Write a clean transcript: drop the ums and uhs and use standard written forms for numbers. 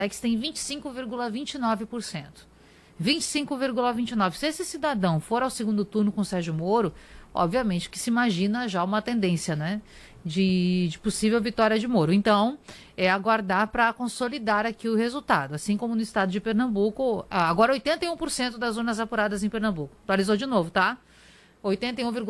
tem 25,29%. 25,29%. Se esse cidadão for ao segundo turno com Sérgio Moro, obviamente que se imagina já uma tendência, né, de possível vitória de Moro. Então, é aguardar para consolidar aqui o resultado. Assim como no estado de Pernambuco, agora 81% das urnas apuradas em Pernambuco. Atualizou de novo, tá? 81,9%.